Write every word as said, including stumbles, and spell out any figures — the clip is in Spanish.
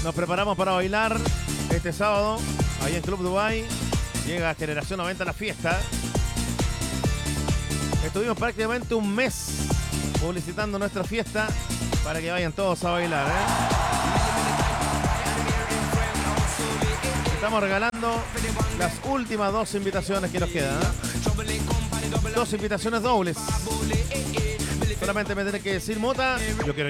Nos preparamos para bailar este sábado, ahí en Club Dubai. Llega Generación noventa a la fiesta. Estuvimos prácticamente un mes publicitando nuestra fiesta para que vayan todos a bailar, ¿eh? Estamos regalando las últimas dos invitaciones que nos quedan, ¿eh? Dos invitaciones dobles. Solamente me tiene que decir, Mota, yo quiero